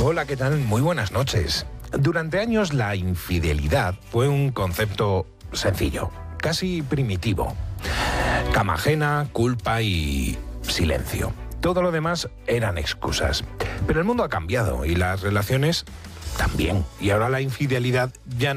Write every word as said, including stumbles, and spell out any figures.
Hola, ¿qué tal? Muy buenas noches. Durante años la infidelidad fue un concepto sencillo, casi primitivo. Cama ajena, culpa y silencio. Todo lo demás eran excusas. Pero el mundo ha cambiado y las relaciones también. Y ahora la infidelidad ya no